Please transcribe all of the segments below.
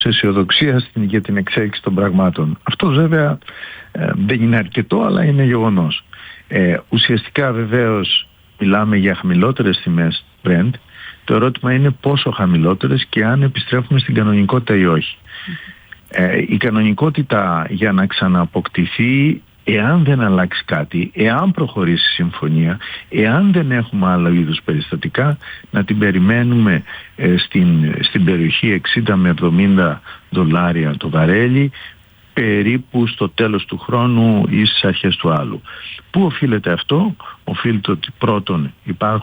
αισιοδοξία για την εξέλιξη των πραγμάτων. Αυτό βέβαια δεν είναι αρκετό, αλλά είναι γεγονός. Ουσιαστικά βεβαίως μιλάμε για χαμηλότερες τιμές Brent. Το ερώτημα είναι πόσο χαμηλότερες και αν επιστρέφουμε στην κανονικότητα ή όχι. Η κανονικότητα για να ξανααποκτηθεί, εάν δεν αλλάξει κάτι, εάν προχωρήσει η συμφωνία, εάν δεν έχουμε άλλα είδους περιστατικά, να την περιμένουμε στην περιοχή 60 με 70 δολάρια το βαρέλι, περίπου στο τέλος του χρόνου ή στις αρχές του άλλου. Πού οφείλεται αυτό? Οφείλεται ότι πρώτον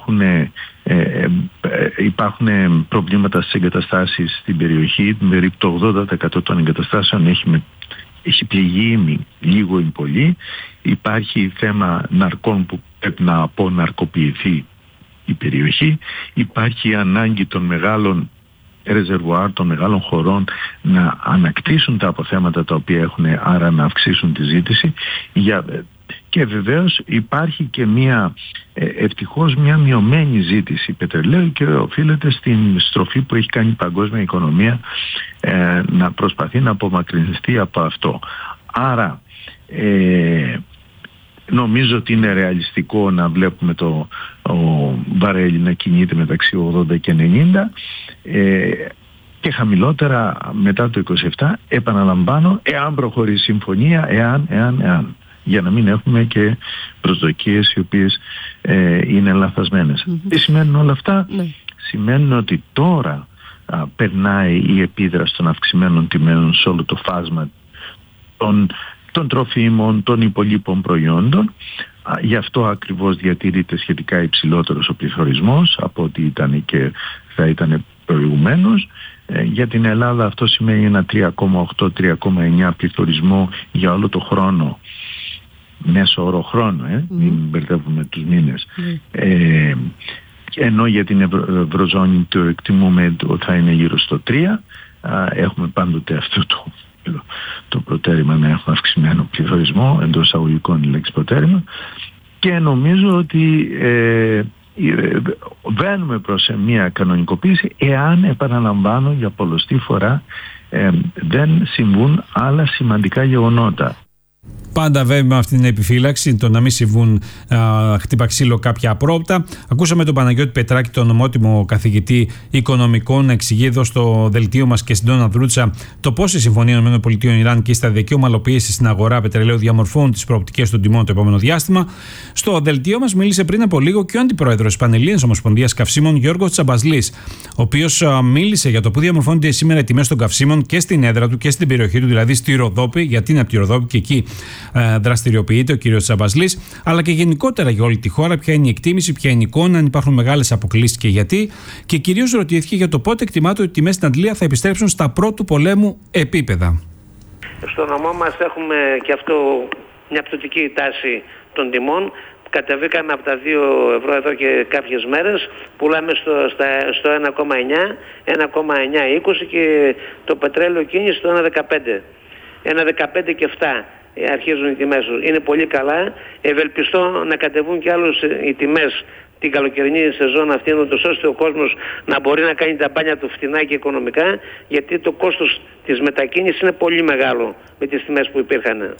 υπάρχουν προβλήματα στις εγκαταστάσεις στην περιοχή. Περίπου το 80% των εγκαταστάσεων έχει πληγεί λίγο ή πολύ. Υπάρχει θέμα ναρκών που πρέπει να αποναρκοποιηθεί η περιοχή. Υπάρχει ανάγκη των μεγάλων ρεζερβουάρ, των μεγάλων χωρών να ανακτήσουν τα αποθέματα τα οποία έχουν, άρα να αυξήσουν τη ζήτηση. Και βεβαίως υπάρχει και ευτυχώς μια μειωμένη ζήτηση πετρελαίου και οφείλεται στην στροφή που έχει κάνει η παγκόσμια οικονομία να προσπαθεί να απομακρυνιστεί από αυτό. Άρα νομίζω ότι είναι ρεαλιστικό να βλέπουμε το βαρέλι να κινείται μεταξύ 80 και 90 και χαμηλότερα μετά το 27, επαναλαμβάνω, εάν προχωρήσει η συμφωνία, εάν για να μην έχουμε και προσδοκίες οι οποίες είναι λαθασμένες. Τι σημαίνουν όλα αυτά? Σημαίνουν ότι τώρα περνάει η επίδραση των αυξημένων τιμών σε όλο το φάσμα των τροφίμων, των υπολείπων προϊόντων. Γι' αυτό ακριβώς διατηρείται σχετικά υψηλότερος ο πληθωρισμός από ό,τι ήταν και θα ήταν προηγουμένως. Για την Ελλάδα αυτό σημαίνει ένα 3,8-3,9 πληθωρισμό για όλο το χρόνο, μέσο όρο χρόνο, μην μπερδεύουμε τους μήνες. Ενώ για την Ευρωζώνη το εκτιμούμε ότι θα είναι γύρω στο 3. Έχουμε πάντοτε αυτό το προτέρημα να έχουμε αυξημένο πληθωρισμό, εντός εισαγωγικών η λέξη προτέρημα, και νομίζω ότι βαίνουμε προς μια κανονικοποίηση εάν, επαναλαμβάνω για πολλοστή φορά, δεν συμβούν άλλα σημαντικά γεγονότα. Πάντα βέβαια με αυτή την επιφύλαξη, το να μην συμβούν χτύπα ξύλο κάποια απρόπτα. Ακούσαμε τον Παναγιώτη Πετράκη, τον ομότιμο καθηγητή οικονομικών, να εξηγεί εδώ στο δελτίο μας και στην Ντόνα Δρούτσα το πώς η Συμφωνία ΗΠΑ-Ιράν και η σταδιακή ομαλοποίηση στην αγορά πετρελαίου διαμορφώνουν τις προοπτικές των τιμών το επόμενο διάστημα. Στο δελτίο μας μίλησε πριν από λίγο και ο αντιπρόεδρος της Πανελλήνιας Ομοσπονδίας Καυσίμων, Γιώργος Τσαμπασλής, ο οποίος μίλησε για το που διαμορφώνονται σήμερα οι τιμές των καυσίμων και στην έδρα του και στην περιοχή του, δηλαδή στη Ροδόπη, γιατί είναι από τη Ροδόπη και εκεί δραστηριοποιείται ο κύριος Τσαμπασλής, αλλά και γενικότερα για όλη τη χώρα, ποια είναι η εκτίμηση, ποια είναι η εικόνα, αν υπάρχουν μεγάλες αποκλίσεις και γιατί. Και κυρίως ρωτήθηκε για το πότε εκτιμάται ότι οι τιμές στην Αντλία θα επιστρέψουν στα πρώτου πολέμου επίπεδα. Στο νομό μας έχουμε και αυτό μια πτωτική τάση των τιμών. Κατεβήκαμε από τα 2 ευρώ εδώ και κάποιες μέρες, πουλάμε στο 1,9, 1,920 και το πετρέλαιο κίνηση στο 1,15. 1,15 και 7 αρχίζουν οι τιμές του. Είναι πολύ καλά. Ευελπιστώ να κατεβούν κι άλλους οι τιμές την καλοκαιρινή σεζόν αυτή, ώστε ο κόσμος να μπορεί να κάνει τα μπάνια του φτηνά και οικονομικά, γιατί το κόστος της μετακίνησης είναι πολύ μεγάλο με τις τιμές που υπήρχαν.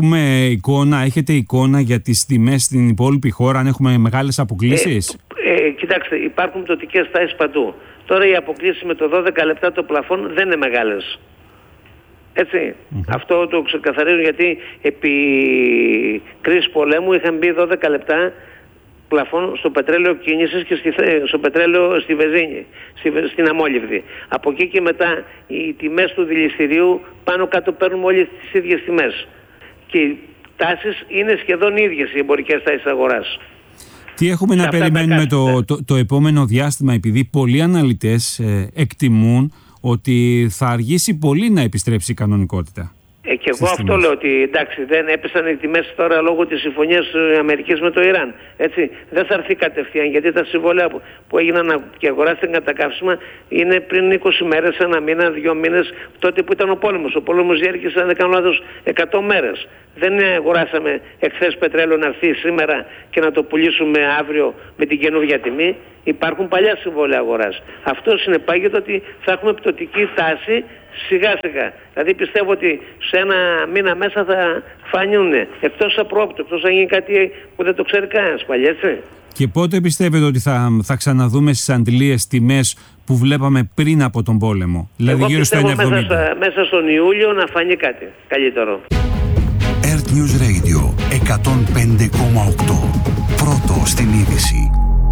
Έχετε εικόνα για τις τιμές στην υπόλοιπη χώρα, αν έχουμε μεγάλες αποκλίσεις? Κοιτάξτε, υπάρχουν πτωτικές τάσεις παντού. Τώρα οι αποκλίσεις με το 12 λεπτά το πλαφόν δεν είναι μεγάλες. Έτσι. Αυτό το ξεκαθαρίζω, γιατί επί κρίση πολέμου είχαν μπει 12 λεπτά πλαφόν στο πετρέλαιο κίνησης και στο πετρέλαιο στη βενζίνη, στην αμόλυβδη. Από εκεί και μετά οι τιμές του δηληστηρίου πάνω κάτω παίρνουμε όλες τις ίδιες τιμές. Και οι τάσεις είναι σχεδόν ίδιες, οι εμπορικές τάσεις αγοράς. Τι έχουμε να περιμένουμε το επόμενο διάστημα, επειδή πολλοί αναλυτές εκτιμούν ότι θα αργήσει πολύ να επιστρέψει η κανονικότητα? Και εγώ αυτό λέω, ότι εντάξει, δεν έπεσαν οι τιμές τώρα λόγω της συμφωνίας της Αμερικής με το Ιράν. Έτσι, δεν θα έρθει κατευθείαν, γιατί τα συμβόλαια που έγιναν και αγοράστηκαν τα καύσιμα είναι πριν 20 μέρες, ένα μήνα, 2 μήνες, τότε που ήταν ο πόλεμος. Ο πόλεμος διέρχεσε, αν δεν κάνω λάθος, 100 μέρες. Δεν αγοράσαμε εχθές πετρέλαιο να έρθει σήμερα και να το πουλήσουμε αύριο με την καινούργια τιμή. Υπάρχουν παλιά συμβόλαια αγοράς. Αυτό συνεπάγεται ότι θα έχουμε πτωτική τάση σιγά σιγά. Δηλαδή πιστεύω ότι σε ένα μήνα μέσα θα φανούν, εκτός απρόπτου, εκτός αν γίνει κάτι που δεν το ξέρει κανένας πάλι, έτσι. Και πότε πιστεύετε ότι θα ξαναδούμε στις αντιλίες τιμές που βλέπαμε πριν από τον πόλεμο? Δηλαδή εγώ γύρω στο 1,70. Μέσα στον Ιούλιο να φανεί κάτι καλύτερο. Earth News Radio 105,8. Πρώτο στην είδηση.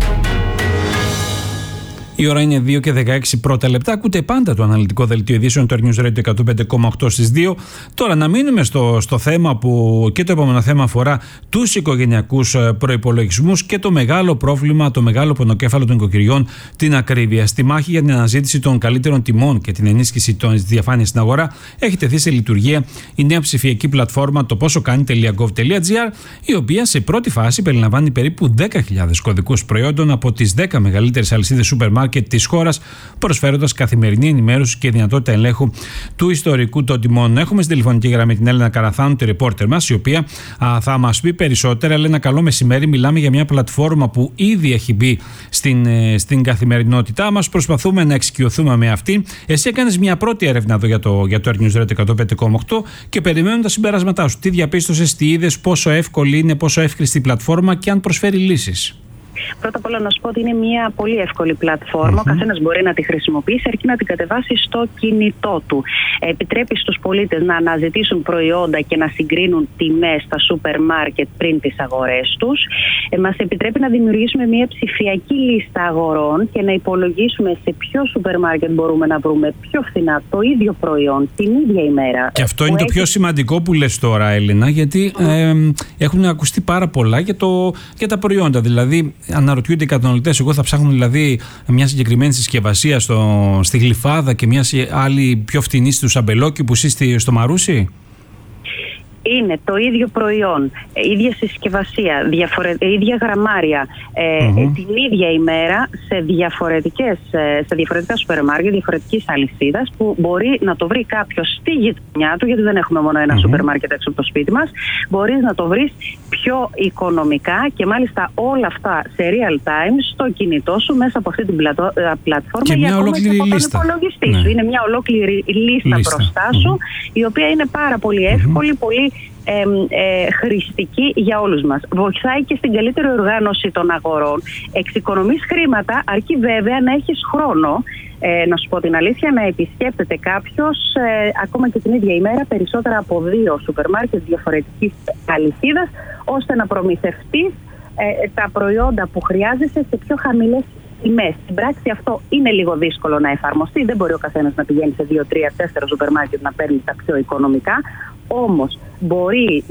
Η ώρα είναι 2 και 16 πρώτα λεπτά. Ακούτε πάντα το αναλυτικό δελτίο ειδήσεων του News Radio 105,8 στις 2. Τώρα να μείνουμε στο θέμα που και το επόμενο θέμα αφορά τους οικογενειακούς προϋπολογισμούς και το μεγάλο πρόβλημα, το μεγάλο πονοκέφαλο των οικοκυριών, την ακρίβεια. Στη μάχη για την αναζήτηση των καλύτερων τιμών και την ενίσχυση της διαφάνειας στην αγορά έχει τεθεί σε λειτουργία η νέα ψηφιακή πλατφόρμα το πόσοκάνει.gov.gr, η οποία σε πρώτη φάση περιλαμβάνει περίπου 10.000 κωδικούς προϊόντων από τις 10 μεγαλύτερες αλυσίδες σούπερ μάρκετ της χώρας, προσφέροντας καθημερινή ενημέρωση και δυνατότητα ελέγχου του ιστορικού των τιμών. Έχουμε στην τηλεφωνική γραμμή την Έλενα Καραθάνου, τη ρεπόρτερ μας, η οποία θα μας πει περισσότερα. Έλενα, καλό μεσημέρι. Μιλάμε για μια πλατφόρμα που ήδη έχει μπει στην καθημερινότητά μας. Προσπαθούμε να εξοικειωθούμε με αυτή. Εσύ έκανες μια πρώτη έρευνα εδώ για το News Radio 105,8 και περιμένουμε τα συμπεράσματά σου. Τι διαπίστωσες, τι είδες, πόσο εύκολη είναι, πόσο εύχρηστη η πλατφόρμα και αν προσφέρει λύσεις? Πρώτα απ' όλα να σου πω ότι είναι μια πολύ εύκολη πλατφόρμα. Ο καθένας μπορεί να τη χρησιμοποιήσει αρκεί να την κατεβάσει στο κινητό του. Επιτρέπει στους πολίτες να αναζητήσουν προϊόντα και να συγκρίνουν τιμές στα σούπερ μάρκετ πριν τις αγορές τους. Μας επιτρέπει να δημιουργήσουμε μια ψηφιακή λίστα αγορών και να υπολογίσουμε σε ποιο σούπερ μάρκετ μπορούμε να βρούμε πιο φθηνά το ίδιο προϊόν την ίδια ημέρα. Και αυτό είναι το πιο σημαντικό που λες τώρα, Έλληνα, γιατί έχουν ακουστεί πάρα πολλά για τα προϊόντα. Δηλαδή, αναρωτιούνται οι καταναλωτές, εγώ θα ψάχνω δηλαδή μια συγκεκριμένη συσκευασία στη Γλυφάδα και μια άλλη πιο φτηνή στους αμπελόκηπους ή στο Μαρούσι? Είναι το ίδιο προϊόν, ίδια συσκευασία, ίδια γραμμάρια, την ίδια ημέρα σε διαφορετικά σούπερ μάρκετ, διαφορετικής αλυσίδας, που μπορεί να το βρει κάποιος στη γειτονιά του, γιατί δεν έχουμε μόνο ένα σούπερ μάρκετ έξω από το σπίτι μας. Μπορείς να το βρεις πιο οικονομικά και μάλιστα όλα αυτά σε real time στο κινητό σου μέσα από αυτή την πλατφόρμα και μια ολόκληρη λίστα. Υπολογιστή σου. Είναι μια ολόκληρη λίστα μπροστά σου, η οποία είναι πάρα πολύ εύκολη, πολύ χρηστική για όλους μας. Βοηθάει και στην καλύτερη οργάνωση των αγορών. Εξοικονομείς χρήματα, αρκεί βέβαια να έχεις χρόνο, να σου πω την αλήθεια, να επισκέπτεται κάποιος ακόμα και την ίδια ημέρα περισσότερα από 2 σούπερ μάρκετ διαφορετικής αλυσίδας, ώστε να προμηθευτείς τα προϊόντα που χρειάζεσαι σε πιο χαμηλές τιμές. Στην πράξη αυτό είναι λίγο δύσκολο να εφαρμοστεί. Δεν μπορεί ο καθένας να πηγαίνει σε 2, 3, 4 σούπερ μάρκετ να παίρνει τα πιο οικονομικά. Όμως μπορείς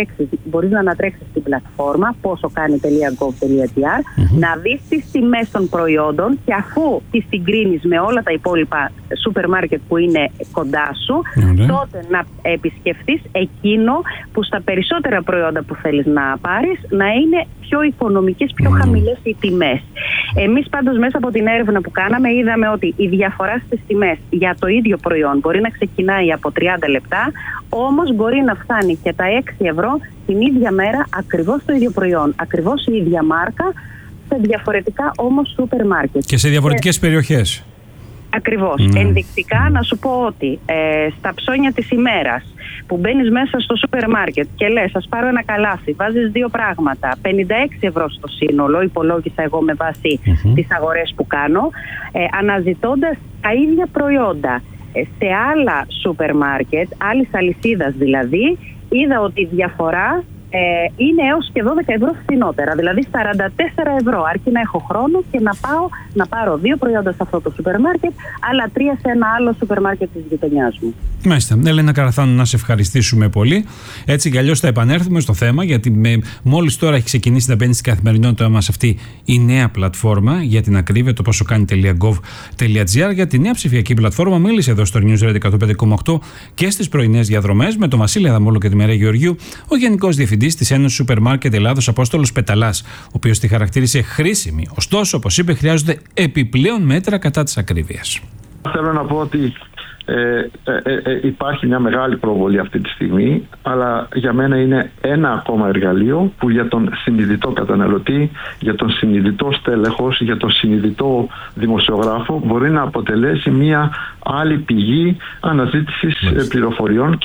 να ανατρέξεις στην πλατφόρμα πόσοκάνει.gov.gr, να δεις τις τιμές των προϊόντων και αφού τις συγκρίνεις με όλα τα υπόλοιπα σούπερ μάρκετ που είναι κοντά σου, τότε να επισκεφτείς εκείνο που στα περισσότερα προϊόντα που θέλεις να πάρεις να είναι πιο οικονομικές, πιο χαμηλές οι τιμές. Εμείς πάντως μέσα από την έρευνα που κάναμε είδαμε ότι η διαφορά στις τιμές για το ίδιο προϊόν μπορεί να ξεκινάει από 30 λεπτά, όμως μπορεί να φτάνει και τα 6 ευρώ την ίδια μέρα, ακριβώς το ίδιο προϊόν, ακριβώς η ίδια μάρκα, σε διαφορετικά όμως σούπερ μάρκετ. Και σε διαφορετικές περιοχές. Ακριβώς. Ενδεικτικά να σου πω ότι στα ψώνια της ημέρας που μπαίνεις μέσα στο σούπερ μάρκετ και λες ας πάρω ένα καλάθι, βάζεις 2 πράγματα, 56 ευρώ στο σύνολο, υπολόγισα εγώ με βάση τις αγορές που κάνω, αναζητώντας τα ίδια προϊόντα σε άλλα σούπερ μάρκετ, άλλης αλυσίδας δηλαδή, είδα ότι η διαφορά είναι έως και 12 ευρώ φθηνότερα, δηλαδή 44 ευρώ, αρκεί να έχω χρόνο και να πάω να πάρω 2 προϊόντα σε αυτό το σούπερ μάρκετ, άλλα 3 σε ένα άλλο σούπερ μάρκετ της γειτονιάς μου. Μάλιστα. Έλενα Καραθάνου, να σε ευχαριστήσουμε πολύ. Έτσι κι αλλιώς θα επανέλθουμε στο θέμα, γιατί μόλις τώρα έχει ξεκινήσει να μπαίνει στην καθημερινότητά μας αυτή η νέα πλατφόρμα για την ακρίβεια, το πόσοκάνει.gov.gr, για τη νέα ψηφιακή πλατφόρμα. Μίλησε εδώ στο News Radio 105,8 και στις πρωινές διαδρομές με τον Βασίλη Αδαμόλο και τη Μερέα Γεωργίου, ο Γενικός Διευθυντής της Ένωσης Σούπερ Μάρκετ Ελλάδος, Απόστολος Πεταλάς, ο οποίος τη χαρακτήρισε χρήσιμη. Ωστόσο, όπως είπε, χρειάζονται επιπλέον μέτρα κατά της ακρίβειας. Θέλω να πω ότι υπάρχει μια μεγάλη προβολή αυτή τη στιγμή, αλλά για μένα είναι ένα ακόμα εργαλείο που για τον συνειδητό καταναλωτή, για τον συνειδητό στέλεχος, για τον συνειδητό δημοσιογράφο μπορεί να αποτελέσει μια άλλη πηγή αναζήτησης πληροφοριών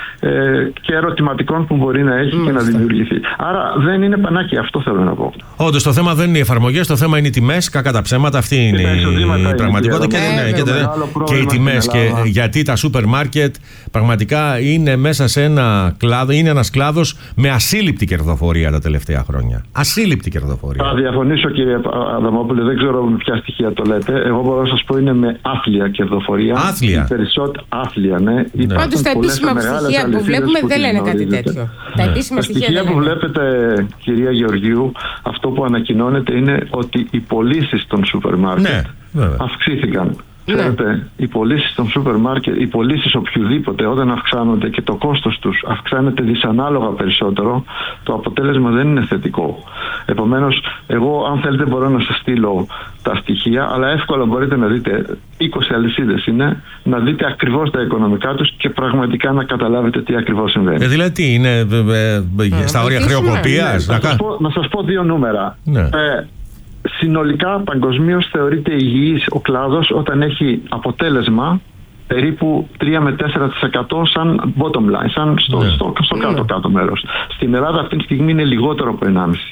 και ερωτηματικών που μπορεί να έχει και να δημιουργηθεί. Άρα δεν είναι πανάκια, αυτό θέλω να πω. Όντως το θέμα δεν είναι οι εφαρμογές, το θέμα είναι οι τιμές, κακά τα ψέματα, αυτή είναι η πραγματικότητα. Και οι τιμές. Και γιατί τα σούπερ μάρκετ πραγματικά είναι μέσα σε ένα κλάδο, είναι ένας κλάδος με ασύλληπτη κερδοφορία τα τελευταία χρόνια. Ασύλληπτη κερδοφορία. Θα διαφωνήσω, κύριε Αδαμόπουλε, δεν ξέρω με ποια στοιχεία το λέτε. Εγώ μπορώ να σας πω είναι με άθλια κερδοφορία. Άθλια. Άθλια, ναι. Πάντως τα επίσημα στοιχεία που βλέπουμε δεν λένε κάτι τέτοιο. Τα επίσημα στοιχεία που βλέπετε, κυρία Γεωργίου, αυτό που ανακοινώνεται είναι ότι οι πωλήσεις των σούπερ μάρκετ αυξήθηκαν. Ξέρετε, οι πωλήσεις των σούπερ μάρκετ, οι πωλήσεις οποιοδήποτε όταν αυξάνονται και το κόστος τους αυξάνεται δυσανάλογα περισσότερο, το αποτέλεσμα δεν είναι θετικό. Επομένως, εγώ αν θέλετε μπορώ να σας στείλω τα στοιχεία, αλλά εύκολα μπορείτε να δείτε 20 αλυσίδες είναι, να δείτε ακριβώς τα οικονομικά τους και πραγματικά να καταλάβετε τι ακριβώς συμβαίνει. Δηλαδή τι είναι στα όρια χρεοκοπίας? Να σας πω δύο νούμερα. Ναι. Συνολικά παγκοσμίως θεωρείται υγιής ο κλάδος όταν έχει αποτέλεσμα περίπου 3 με 4% σαν bottom line, σαν στο κάτω-κάτω μέρος. Στην Ελλάδα αυτή τη στιγμή είναι λιγότερο από 1,5.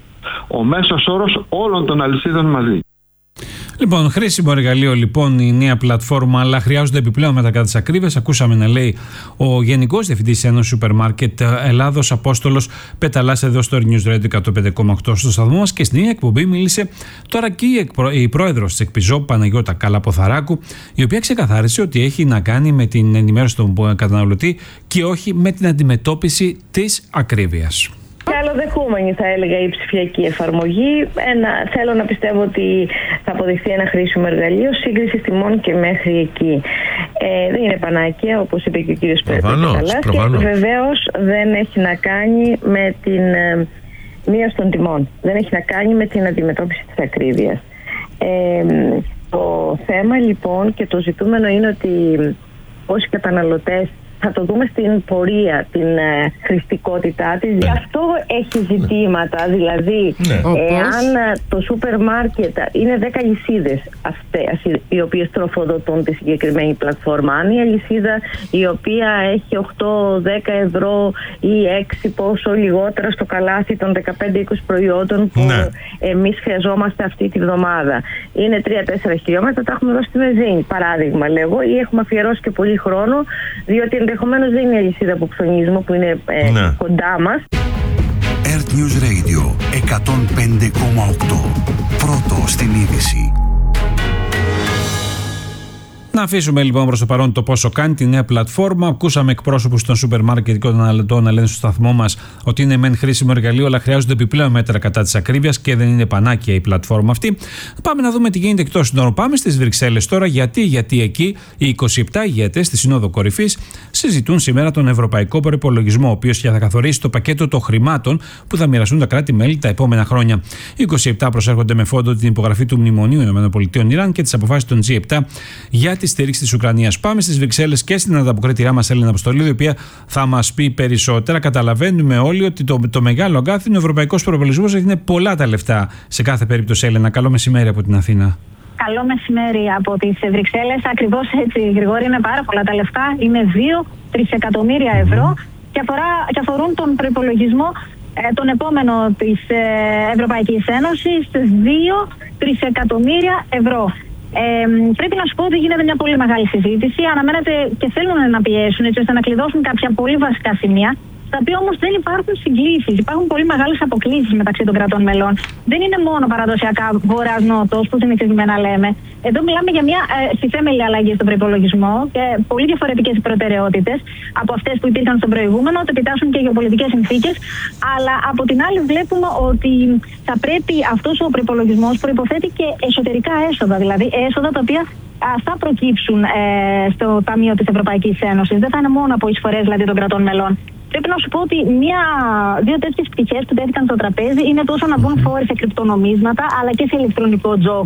Ο μέσος όρος όλων των αλυσίδων μαζί. Λοιπόν, χρήσιμο εργαλείο λοιπόν η νέα πλατφόρμα, αλλά χρειάζονται επιπλέον μέτρα κατά της ακρίβειας. Ακούσαμε να λέει ο Γενικός Διευθυντής Ένωσης Σούπερ Μάρκετ Ελλάδος, Απόστολος Πεταλάς, εδώ στο News Radio 105,8 στο σταθμό μας, και στην ίδια εκπομπή μίλησε τώρα και η πρόεδρος της ΕΚΠΙΖΟ, Παναγιώτα Καλαποθαράκου, η οποία ξεκαθάρισε ότι έχει να κάνει με την ενημέρωση των καταναλωτή και όχι με την αντιμετώπιση της ακρίβειας. Καλοδεχούμενη θα έλεγα η ψηφιακή εφαρμογή. Θέλω να πιστεύω ότι θα αποδειχθεί ένα χρήσιμο εργαλείο σύγκριση τιμών και μέχρι εκεί. Δεν είναι πανάκια, όπως είπε και ο κύριος Πεταλάς, και βεβαίως δεν έχει να κάνει με την μείωση των τιμών. Δεν έχει να κάνει με την αντιμετώπιση της ακρίβειας. Το θέμα λοιπόν και το ζητούμενο είναι ότι όσοι καταναλωτές θα το δούμε στην πορεία, την χρηστικότητά της. Γι' αυτό έχει ζητήματα. Δηλαδή, εάν το σούπερ μάρκετ είναι 10 αλυσίδες αυτές οι οποίες τροφοδοτούν τη συγκεκριμένη πλατφόρμα, αν η αλυσίδα η οποία έχει 8-10 ευρώ ή 6 πόσο λιγότερα στο καλάθι των 15-20 προϊόντων που εμείς χρειαζόμαστε αυτή τη βδομάδα είναι 3-4 χιλιόμετρα, τα έχουμε δώσει στη βενζίνη, παράδειγμα λέγω, ή έχουμε αφιερώσει και πολύ χρόνο, διότι ενδεχομένως δεν είναι η αλυσίδα που ψωνίζουμε, που είναι κοντά μας. Earth News Radio 105,8. Πρώτο στην είδηση. Να αφήσουμε λοιπόν προς το παρόν το πόσο κάνει τη νέα πλατφόρμα. Ακούσαμε εκπρόσωπους των σούπερ μάρκετ και των καταναλωτών να λένε στο σταθμό μας ότι είναι μεν χρήσιμο εργαλείο, αλλά χρειάζονται επιπλέον μέτρα κατά της ακρίβειας και δεν είναι πανάκια η πλατφόρμα αυτή. Πάμε να δούμε τι γίνεται εκτός συνόρων. Πάμε στις Βρυξέλλες τώρα. Γιατί εκεί οι 27 ηγέτες στη Σύνοδο Κορυφής συζητούν σήμερα τον ευρωπαϊκό προϋπολογισμό, ο οποίος θα καθορίσει το πακέτο των χρημάτων που θα μοιραστούν τα κράτη-μέλη τα επόμενα χρόνια. Οι 27 προσέρχονται με φόντο την υπογραφή του Μνημονίου ΗΠΑ και τις αποφάσεις των G7 για τη στήριξη της Ουκρανίας. Πάμε στις Βρυξέλλες και στην ανταποκρίτηρά μας Έλληνα Αποστολίδη, η οποία θα μας πει περισσότερα. Καταλαβαίνουμε όλοι ότι το μεγάλο αγκάθι είναι ο ευρωπαϊκός προϋπολογισμός, γιατί είναι πολλά τα λεφτά σε κάθε περίπτωση. Έλληνα, καλό μεσημέρι από την Αθήνα. Καλό μεσημέρι από τις Βρυξέλλες. Ακριβώς έτσι, Γρηγόρη, είναι πάρα πολλά τα λεφτά. Είναι 2 τρισεκατομμύρια ευρώ και αφορούν τον προϋπολογισμό τον επόμενο της Ευρωπαϊκής Ένωσης, 2 τρισεκατομμύρια ευρώ. Πρέπει να σου πω ότι γίνεται μια πολύ μεγάλη συζήτηση. Αναμένεται και θέλουν να πιέσουν έτσι ώστε να κλειδώσουν κάποια πολύ βασικά σημεία, στα οποία όμως δεν υπάρχουν συγκλήσεις. Υπάρχουν πολύ μεγάλες αποκλίσεις μεταξύ των κρατών μελών. Δεν είναι μόνο παραδοσιακά βορράς-νότος που συνηθισμένα λέμε. Εδώ μιλάμε για μια συστέμελη αλλαγή στον προϋπολογισμό και πολύ διαφορετικές προτεραιότητες από αυτές που υπήρχαν στον προηγούμενο, το επιτάσσουν και γεωπολιτικές συνθήκες. Αλλά από την άλλη βλέπουμε ότι θα πρέπει αυτός ο προϋπολογισμός προϋποθέτει και εσωτερικά έσοδα, δηλαδή έσοδα τα οποία θα προκύψουν στο Ταμείο της Ευρωπαϊκής Ένωσης. Δεν θα είναι μόνο από εισφορές δηλαδή των κρατών μελών. Πρέπει να σου πω ότι δύο τέτοιες πτυχές που τέθηκαν στο τραπέζι είναι τόσο να μπουν φόροι σε κρυπτονομίσματα αλλά και σε ηλεκτρονικό τζόγο.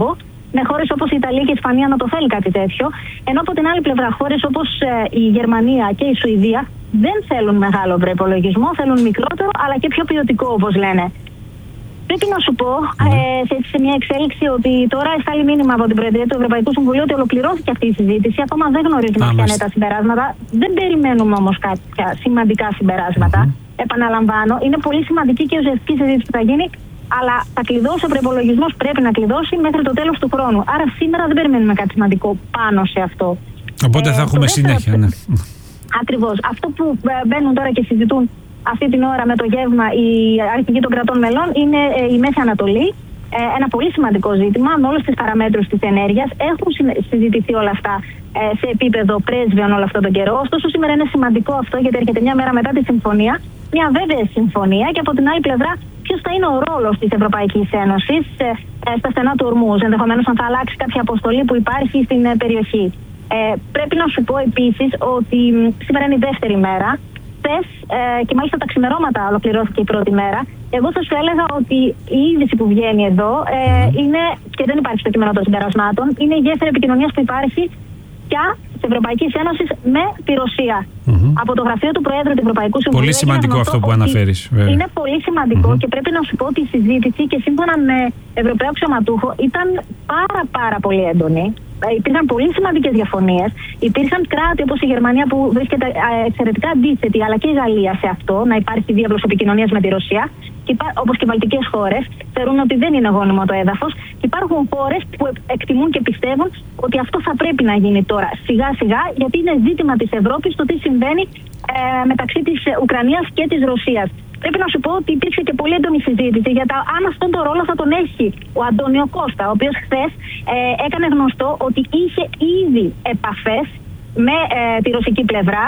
με χώρες όπως η Ιταλία και η Ισπανία να το θέλει κάτι τέτοιο. Ενώ από την άλλη πλευρά, χώρες όπως η Γερμανία και η Σουηδία δεν θέλουν μεγάλο προϋπολογισμό, θέλουν μικρότερο αλλά και πιο ποιοτικό, όπως λένε. Πρέπει να σου πω σε μια εξέλιξη ότι τώρα εστάλει μήνυμα από την Προεδρία του Ευρωπαϊκού Συμβουλίου ότι ολοκληρώθηκε αυτή η συζήτηση. Ακόμα δεν γνωρίζουμε ποια είναι τα συμπεράσματα. Δεν περιμένουμε όμως κάποια σημαντικά συμπεράσματα. Επαναλαμβάνω, είναι πολύ σημαντική και ουσιαστική συζήτηση που θα γίνει, αλλά θα κλειδώσει ο προϋπολογισμός, πρέπει να κλειδώσει μέχρι το τέλος του χρόνου. Άρα σήμερα δεν περιμένουμε κάτι σημαντικό πάνω σε αυτό. Οπότε θα έχουμε συνέχεια. Ναι. Ακριβώς. Αυτό που μπαίνουν τώρα και συζητούν αυτή την ώρα με το γεύμα οι αρχηγοί των κρατών μελών είναι η Μέση Ανατολή. Ένα πολύ σημαντικό ζήτημα με όλες τις παραμέτρους της ενέργειας. Έχουν συζητηθεί όλα αυτά σε επίπεδο πρέσβεων όλο αυτόν τον καιρό. Ωστόσο, σήμερα είναι σημαντικό αυτό γιατί έρχεται μια μέρα μετά τη συμφωνία. Μια βέβαιη συμφωνία και από την άλλη πλευρά, ποιος θα είναι ο ρόλος της Ευρωπαϊκής Ένωσης στα στενά του Ορμούζ, ενδεχομένως αν θα αλλάξει κάποια αποστολή που υπάρχει στην περιοχή. Πρέπει να σου πω επίσης ότι σήμερα είναι η δεύτερη μέρα. Χθες και μάλιστα τα ξημερώματα ολοκληρώθηκε η πρώτη μέρα. Εγώ θα σου έλεγα ότι η είδηση που βγαίνει εδώ είναι, και δεν υπάρχει στο κείμενο των συμπερασμάτων, είναι η γέφυρα επικοινωνίας που υπάρχει πια της Ευρωπαϊκής Ένωσης με τη Ρωσία. Από το γραφείο του Προέδρου του Ευρωπαϊκού Συμβουλίου. Πολύ σημαντικό αυτό που αναφέρεις. Είναι πολύ σημαντικό και πρέπει να σου πω ότι η συζήτηση και σύμφωνα με Ευρωπαίο αξιωματούχο ήταν πάρα πολύ έντονη. Υπήρχαν πολύ σημαντικές διαφωνίες. Υπήρχαν κράτη όπως η Γερμανία που βρίσκεται εξαιρετικά αντίθετη, αλλά και η Γαλλία σε αυτό, να υπάρχει διάβλος επικοινωνίας με τη Ρωσία, όπως και οι βαλτικές χώρες, θεωρούν ότι δεν είναι γόνιμο το έδαφος. Υπάρχουν χώρες που εκτιμούν και πιστεύουν ότι αυτό θα πρέπει να γίνει τώρα σιγά-σιγά, γιατί είναι ζήτημα της Ευρώπης το τι συμβαίνει μεταξύ της Ουκρανίας και της Ρωσίας. Πρέπει να σου πω ότι υπήρξε και πολύ έντονη συζήτηση για αν αυτόν τον ρόλο θα τον έχει ο Αντώνιο Κώστα, ο οποίος χθες έκανε γνωστό ότι είχε ήδη επαφές με τη ρωσική πλευρά.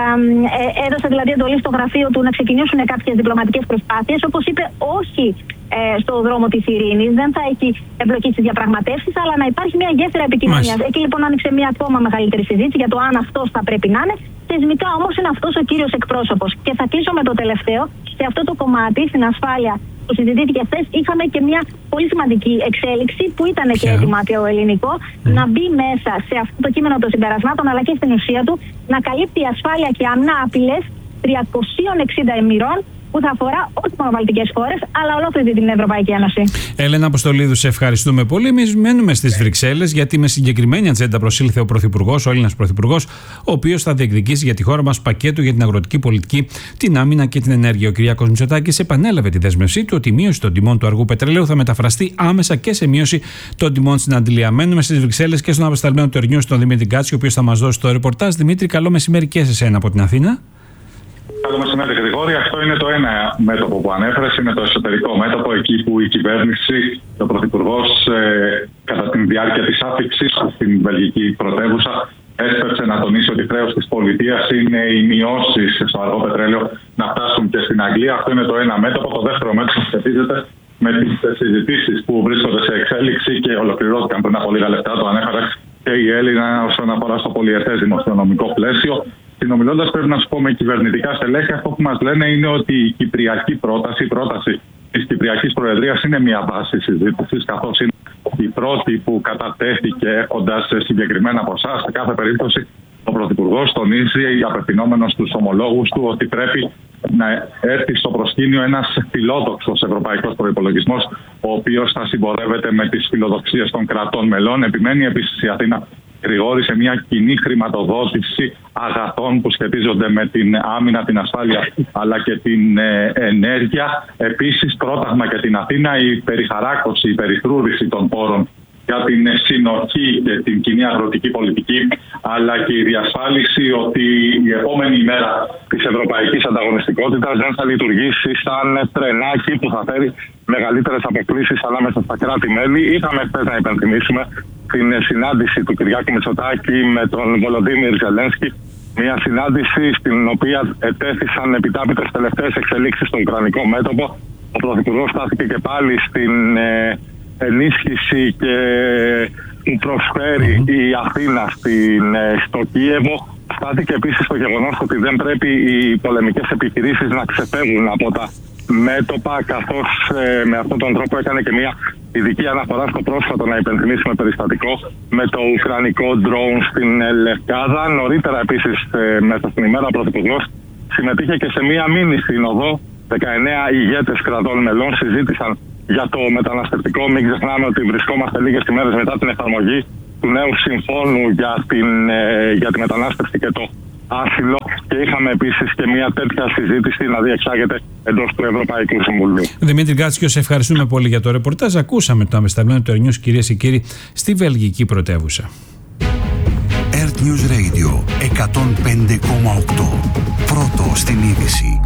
Έδωσε δηλαδή εντολή στο γραφείο του να ξεκινήσουν κάποιες διπλωματικές προσπάθειες. Όπως είπε, όχι στο δρόμο της ειρήνης, δεν θα έχει εμπλοκή στις διαπραγματεύσεις, αλλά να υπάρχει μια γέφυρα επικοινωνίας. Εκεί λοιπόν άνοιξε μια ακόμα μεγαλύτερη συζήτηση για το αν αυτός θα πρέπει να είναι. Θεσμικά όμως είναι αυτός ο κύριος εκπρόσωπος. Και θα κλείσω με το τελευταίο. Σε αυτό το κομμάτι, στην ασφάλεια που συζητήθηκε χθες, είχαμε και μια πολύ σημαντική εξέλιξη που ήταν και έτοιμα ελληνικό να μπει μέσα σε αυτό το κείμενο των συμπερασμάτων, αλλά και στην ουσία του, να καλύπτει ασφάλεια και άμυνα απειλές 360 ημερών, που θα αφορά όχι μόνο βαλτικές χώρες, αλλά ολόκληρη την Ευρωπαϊκή Ένωση. Έλενα Αποστολίδου, σε ευχαριστούμε πολύ. Εμείς μένουμε στις Βρυξέλλες, γιατί με συγκεκριμένη ατζέντα προσήλθε ο Πρωθυπουργός, ο Έλληνας Πρωθυπουργός, ο οποίος θα διεκδικήσει για τη χώρα μας πακέτο για την αγροτική πολιτική, την άμυνα και την ενέργεια. Ο Κυριάκος Μητσοτάκης επανέλαβε τη δέσμευσή του ότι η μείωση των τιμών του αργού πετρελαίου θα μεταφραστεί άμεσα και σε μείωση των τιμών στην αντιλία. Μένουμε στις Βρυξέλλες και στον απεσταλμένο του Ερνιού, τον Δημήτρη Γκάτσι, ο οποίος θα μας δώσει το ρεπορτάζ. Δημήτρη, καλό μεσημέρι και σε εσένα από την Αθήνα. Καλό μεσημέρι, Γρηγόρη. Αυτό είναι το ένα μέτωπο που ανέφερες, είναι το εσωτερικό μέτωπο, εκεί που η κυβέρνηση, ο Πρωθυπουργός, κατά τη διάρκεια της άφηξης στην βελγική πρωτεύουσα, έσπευσε να τονίσει ότι χρέος της πολιτείας είναι οι μειώσεις στο αργό πετρέλαιο να φτάσουν και στην Αγγλία. Αυτό είναι το ένα μέτωπο. Το δεύτερο μέτωπο σχετίζεται με τις συζητήσεις που βρίσκονται σε εξέλιξη και ολοκληρώθηκαν πριν από λίγα λεπτά. Το ανέφερε και η Έλληνα όσον αφορά στο πολυετές δημοσιονομικό πλαίσιο. Συνομιλώντας, πρέπει να σου πω με κυβερνητικά στελέχη, αυτό που μας λένε είναι ότι η κυπριακή πρόταση, η πρόταση της Κυπριακής Προεδρίας είναι μια βάση συζήτησης, καθώς είναι η πρώτη που κατατέθηκε έχοντας συγκεκριμένα ποσά. Σε κάθε περίπτωση, ο Πρωθυπουργός τονίζει, απευθυνόμενος στους ομολόγους του, ότι πρέπει να έρθει στο προσκήνιο ένας φιλόδοξος ευρωπαϊκός προϋπολογισμός, ο οποίος θα συμπορεύεται με τις φιλοδοξίες των κρατών μελών. Επιμένει επίσης η Αθήνα, Γρηγόρη, σε μια κοινή χρηματοδότηση αγαθών που σχετίζονται με την άμυνα, την ασφάλεια αλλά και την ενέργεια. Επίσης, πρόταγμα για την Αθήνα η περιχαράκωση, η περιφρούρηση των πόρων για την συνοχή και την κοινή αγροτική πολιτική, αλλά και η διασφάλιση ότι η επόμενη ημέρα της ευρωπαϊκής ανταγωνιστικότητας δεν θα λειτουργήσει σαν τρενάκι που θα φέρει μεγαλύτερες αποκλίσεις ανάμεσα στα κράτη-μέλη. Είχαμε χθες, να υπενθυμίσουμε, την συνάντηση του Κυριάκου Μητσοτάκη με τον Βολοντίμιρ Ζελένσκι. Μια συνάντηση στην οποία ετέθησαν επιτάπητες τελευταίες εξελίξεις στο ουκρανικό μέτωπο. Ο Πρωθυπουργός στάθηκε και πάλι στην ενίσχυση και που προσφέρει η Αθήνα στο Κίεβο. Στάθηκε επίσης στο γεγονός ότι δεν πρέπει οι πολεμικές επιχειρήσεις να ξεφεύγουν από τα μέτωπα, καθώς με αυτόν τον τρόπο έκανε και μια ειδική αναφορά στο πρόσφατο, να υπενθυμίσουμε, περιστατικό με το ουκρανικό drone στην Λευκάδα. Νωρίτερα επίσης μέσα στην ημέρα ο Πρωθυπουργός συμμετείχε και σε μια μίνι σύνοδο. 19 ηγέτες κρατών μελών συζήτησαν για το μεταναστευτικό. Μην ξεχνάμε ότι βρισκόμαστε λίγες ημέρες μετά την εφαρμογή του νέου συμφώνου για τη μετανάστευση και το άσυλο, και είχαμε επίσης και μια τέτοια συζήτηση να διεξάγεται εντός του Ευρωπαϊκού Συμβουλίου. Δημήτρη Γκάτσιο, σε ευχαριστούμε πολύ για το ρεπορτάζ. Ακούσαμε το αμεσταλμένο του Air News, κυρίες και κύριοι, στη βελγική πρωτεύουσα. Air News Radio 105,8. Πρώτο στην είδηση.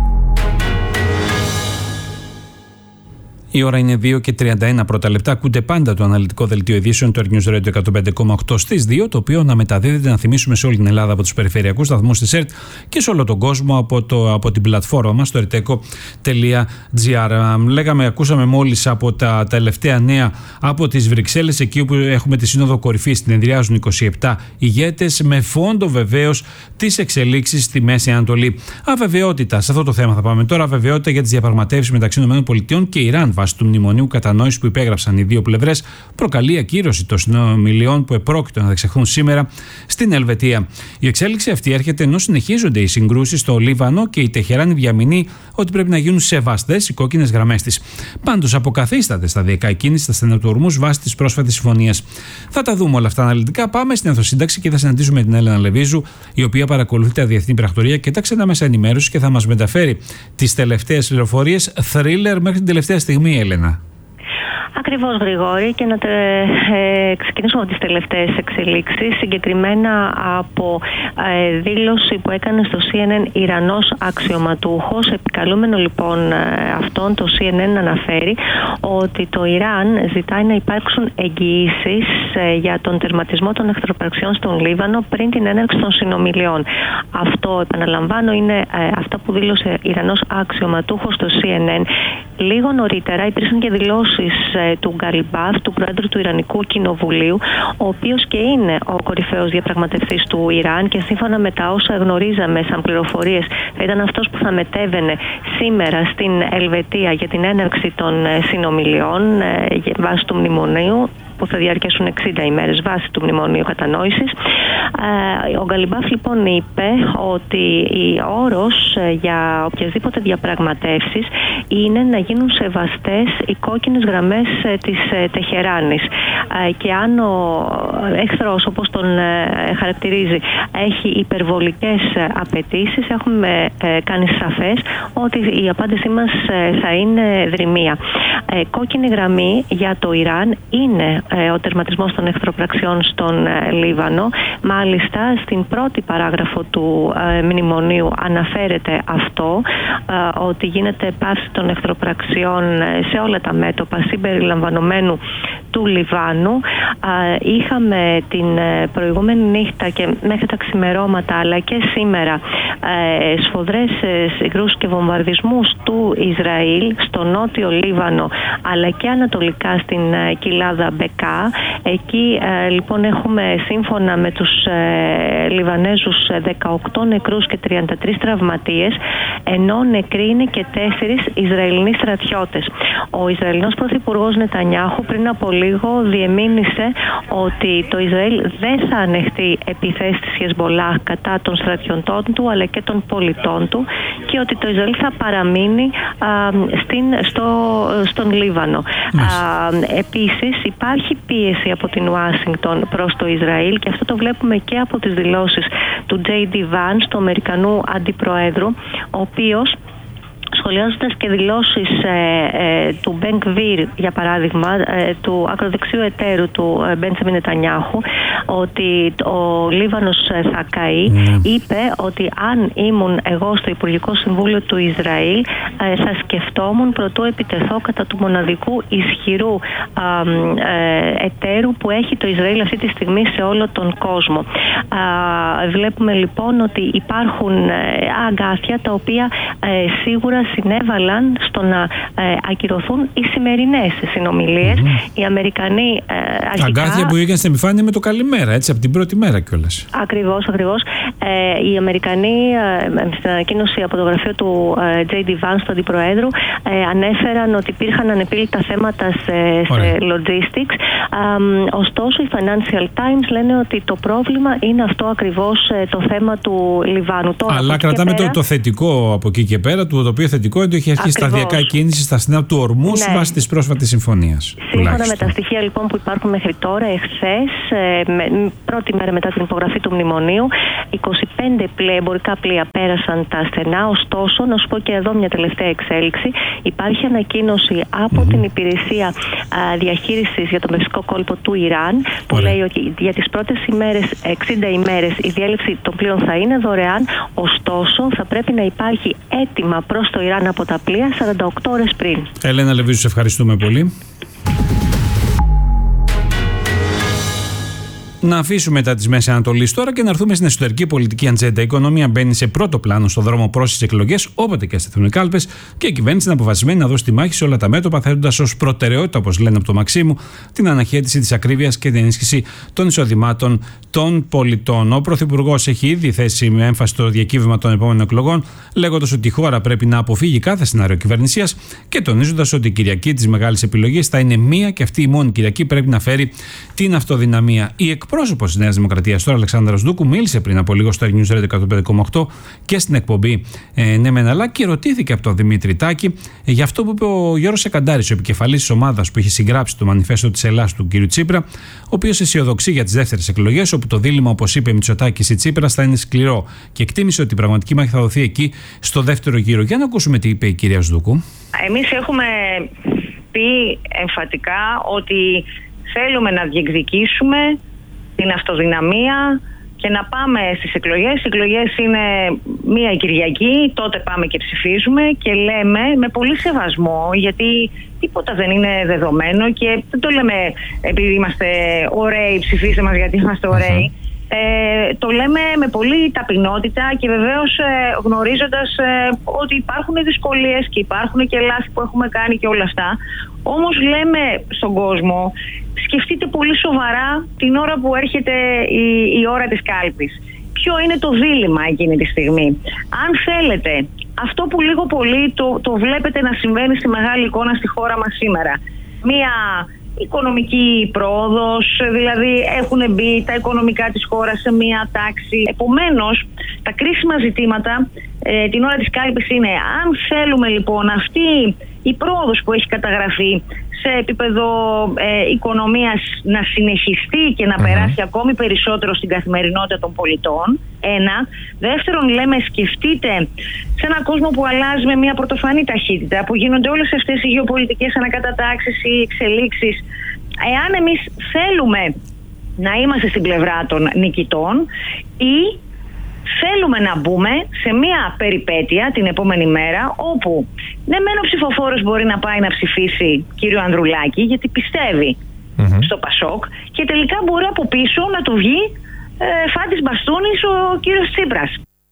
Η ώρα είναι 2 και 31 πρώτα λεπτά. Ακούτε πάντα το αναλυτικό δελτίο ειδήσεων του Air News Radio 105,8 στις 2, το οποίο να μεταδίδεται, να θυμίσουμε, σε όλη την Ελλάδα από τους περιφερειακούς σταθμούς της ΕΡΤ και σε όλο τον κόσμο από την πλατφόρμα μας, το erteco.gr. Ακούσαμε μόλις από τα τελευταία νέα από τις Βρυξέλλες, εκεί όπου έχουμε τη Σύνοδο Κορυφής. Την ενδυάζουν 27 ηγέτες, με φόντο βεβαίως τις εξελίξεις στη Μέση Ανατολή. Αβεβαιότητα, σε αυτό το θέμα θα πάμε τώρα. Αβεβαιότητα για τις διαπραγματεύσεις μεταξύ ΗΠΑ και Ιράν βάσει του μνημονίου κατανόησης που υπέγραψαν οι δύο πλευρές, προκαλεί ακύρωση των συνομιλιών που επρόκειτο να διεξαχθούν σήμερα στην Ελβετία. Η εξέλιξη αυτή έρχεται ενώ συνεχίζονται οι συγκρούσεις στο Λίβανο και η Τεχεράνη διαμηνεί ότι πρέπει να γίνουν σεβαστές οι κόκκινες γραμμές της. Πάντως, αποκαθίσταται σταδιακά η κίνηση στα στενοτουρμούς βάσει της πρόσφατης συμφωνίας. Θα τα δούμε όλα αυτά αναλυτικά. Πάμε στην Ενθοσύνταξη και θα συναντήσουμε την Έλενα Λεβίζου, η οποία παρακολουθεί τα διεθνή πρακτορία και τα ξένα μέσα ενημέρωση και θα μας μεταφέρει τις τελευταίες πληροφορίες. Θρίλερ μέχρι την τελευταία στιγμή, Έλενα. Ακριβώς, Γρηγόρη, και να ξεκινήσουμε από τις τελευταίες εξελίξεις, συγκεκριμένα από δήλωση που έκανε στο CNN Ιρανός αξιωματούχος. Επικαλούμενο λοιπόν αυτόν, το CNN αναφέρει ότι το Ιράν ζητάει να υπάρξουν εγγυήσεις για τον τερματισμό των εχθροπραξιών στον Λίβανο πριν την έναρξη των συνομιλιών. Αυτό, επαναλαμβάνω, είναι αυτά που δήλωσε Ιρανός αξιωματούχος στο CNN. Λίγο νωρίτερα υπήρξαν και δηλώσεις του Γκαλιμπάφ, του Πρόεδρου του Ιρανικού Κοινοβουλίου, ο οποίος και είναι ο κορυφαίος διαπραγματευτής του Ιράν και σύμφωνα με τα όσα γνωρίζαμε σαν πληροφορίες θα ήταν αυτός που θα μετέβαινε σήμερα στην Ελβετία για την έναρξη των συνομιλιών βάσει του μνημονίου, που θα διαρκέσουν 60 ημέρες βάσει του μνημονίου κατανόησης. Ο Γκαλιμπάφ λοιπόν είπε ότι ο όρος για οποιασδήποτε διαπραγματεύσεις είναι να γίνουν σεβαστές οι κόκκινες γραμμές της Τεχεράνης. Και αν ο εχθρός, όπως τον χαρακτηρίζει, έχει υπερβολικές απαιτήσεις, έχουμε κάνει σαφές ότι η απάντησή μας θα είναι δρυμία. Κόκκινη γραμμή για το Ιράν είναι ο τερματισμός των εχθροπραξιών στον Λίβανο. Μάλιστα, στην πρώτη παράγραφο του μνημονίου αναφέρεται αυτό, ότι γίνεται πάυση των εχθροπραξιών σε όλα τα μέτωπα, συμπεριλαμβανομένου του Λιβάνου. Είχαμε την προηγούμενη νύχτα και μέχρι τα ξημερώματα, αλλά και σήμερα, σφοδρές συγκρούσεις και βομβαρδισμούς του Ισραήλ στο νότιο Λίβανο, αλλά και ανατολικά στην κοιλάδα Μπεκά. Εκεί λοιπόν έχουμε, σύμφωνα με τους Λιβανέζους, 18 νεκρούς και 33 τραυματίες, ενώ νεκροί είναι και 4 Ισραηλινοί στρατιώτες. Ο Ισραηλινός Πρωθυπουργός Νετανιάχου πριν από λίγο διεμήνυσε ότι το Ισραήλ δεν θα ανεχτεί επιθέσεις της Χεσμολάχ κατά των στρατιωτών του αλλά και των πολιτών του, και ότι το Ισραήλ θα παραμείνει στον Λίβανο. Επίσης υπάρχει πίεση από την Ουάσιγκτον προς το Ισραήλ, και αυτό το βλέπουμε και από τις δηλώσεις του J.D. Vance, του Αμερικανού Αντιπροέδρου, ο οποίος, σχολιάζοντας και δηλώσεις του Μπεν Γκβίρ, για παράδειγμα, του ακροδεξιού εταίρου του Μπέντζαμιν Νετανιάχου, ότι ο Λίβανος θα καεί, είπε ότι αν ήμουν εγώ στο Υπουργικό Συμβούλιο του Ισραήλ θα σκεφτόμουν προτού επιτεθώ κατά του μοναδικού ισχυρού εταίρου που έχει το Ισραήλ αυτή τη στιγμή σε όλο τον κόσμο. Βλέπουμε λοιπόν ότι υπάρχουν αγκάθια τα οποία σίγουρα συνέβαλαν στο να ακυρωθούν οι σημερινές συνομιλίες. Οι Αμερικανοί αρχικά... Αγκάθια που είχαν στην επιφάνεια με το καλημέρα, έτσι, από την πρώτη μέρα κιόλας. Ακριβώς. Οι Αμερικανοί στην ανακοίνωση από το γραφείο του J.D. Vance, του Αντιπροέδρου, ανέφεραν ότι υπήρχαν ανεπίλητα θέματα σε logistics. Ωστόσο, οι Financial Times λένε ότι το πρόβλημα είναι αυτό ακριβώς, το θέμα του Λιβάνου. Αλλά κρατάμε το θετικό από εκεί και πέρα, το οποίο θετικό είναι ότι έχει αρχίσει σταδιακά η κίνηση στα στενά του Ορμούς βάσει της πρόσφατης συμφωνίας. Σύμφωνα με τα στοιχεία λοιπόν που υπάρχουν μέχρι τώρα, εχθές, πρώτη μέρα μετά την υπογραφή του μνημονίου, 25 εμπορικά πλοία πέρασαν τα στενά. Ωστόσο, να σου πω και εδώ μια τελευταία εξέλιξη. Υπάρχει ανακοίνωση από την υπηρεσία διαχείρισης για τον Περσικό κόλπο του Ιράν, που λέει ότι για τις πρώτες ημέρες, 60 ημέρες, η διέλευση των πλοίων θα είναι δωρεάν. Ωστόσο, θα πρέπει να υπάρχει έτοιμα προς το Ιράν από τα πλοία 48 ώρες πριν. Ελένα Λεβίζου, σε ευχαριστούμε πολύ. Να αφήσουμε τα τη Μέση Ανατολή τώρα και να έρθουμε στην εσωτερική πολιτική ατζέντα. Η οικονομία μπαίνει σε πρώτο πλάνο στο δρόμο προς τις εκλογές, όποτε και στεθούν κάλπες, και η κυβέρνηση είναι αποφασισμένη να δώσει τη μάχη σε όλα τα μέτωπα, θέτοντας ως προτεραιότητα, όπως λένε από το Μαξίμου, την αναχέτηση της ακρίβειας και την ενίσχυση των εισοδημάτων των πολιτών. Ο Πρωθυπουργός έχει ήδη θέσει με έμφαση το διακύβευμα των επόμενων εκλογών, λέγοντας ότι η χώρα πρέπει να αποφύγει κάθε σενάριο κυβερνησίας και τονίζοντας ότι η Κυριακή της μεγάλης επιλογής θα είναι μία και αυτή η μόνη Κυριακή πρέπει να φέρει την αυτοδυναμία. Η εκπρόσωπος της Νέας Δημοκρατίας, τώρα Αλεξάνδρας Δούκου, μίλησε πριν από λίγο στο News Radio 105,8 και στην εκπομπή Ναι Μεν Αλλά και ρωτήθηκε από τον Δημήτρη Τάκη για αυτό που είπε ο Γιώργος Σεκαντάρης, ο επικεφαλής της ομάδας που είχε συγγράψει το μανιφέστο της Ελλάδας του κ. Τσίπρα, ο οποίος αισιοδοξεί για τις δεύτερες εκλογές, όπου το δίλημμα, όπως είπε, Μητσοτάκης ή Τσίπρας θα είναι σκληρό, και εκτίμησε ότι η πραγματική μάχη θα δοθεί εκεί στο δεύτερο γύρο. Για να ακούσουμε τι είπε η κυρία Σδούκου. Εμείς έχουμε πει εμφατικά ότι θέλουμε να διεκδικήσουμε την αυτοδυναμία και να πάμε στις εκλογές. Οι εκλογές είναι μία Κυριακή, τότε πάμε και ψηφίζουμε και λέμε με πολύ σεβασμό, γιατί τίποτα δεν είναι δεδομένο και δεν το λέμε επειδή είμαστε ωραίοι, ψηφίστε μας γιατί είμαστε ωραίοι. Το λέμε με πολύ ταπεινότητα και βεβαίως γνωρίζοντας ότι υπάρχουν δυσκολίες και υπάρχουν και λάθη που έχουμε κάνει και όλα αυτά. Όμως λέμε στον κόσμο, σκεφτείτε πολύ σοβαρά την ώρα που έρχεται η ώρα της κάλπης. Ποιο είναι το δίλημμα εκείνη τη στιγμή. Αν θέλετε, αυτό που λίγο πολύ το βλέπετε να συμβαίνει στη μεγάλη εικόνα στη χώρα μας σήμερα. Μία οικονομική πρόοδος, δηλαδή έχουν μπει τα οικονομικά της χώρας σε μία τάξη. Επομένως, τα κρίσιμα ζητήματα την ώρα της κάλπης είναι αν θέλουμε λοιπόν αυτή η πρόοδος που έχει καταγραφεί σε επίπεδο οικονομίας να συνεχιστεί και να περάσει ακόμη περισσότερο στην καθημερινότητα των πολιτών. Ένα. Δεύτερον, λέμε, σκεφτείτε σε έναν κόσμο που αλλάζει με μια πρωτοφανή ταχύτητα, που γίνονται όλες αυτές οι γεωπολιτικές ανακατατάξεις ή εξελίξεις. Εάν εμείς θέλουμε να είμαστε στην πλευρά των νικητών ή θέλουμε να μπούμε σε μια περιπέτεια την επόμενη μέρα όπου ναι μεν ο ψηφοφόρος μπορεί να πάει να ψηφίσει κύριο Ανδρουλάκη γιατί πιστεύει στο Πασόκ και τελικά μπορεί από πίσω να του βγει φάτης μπαστούνης ο κύριος Τσίπρας.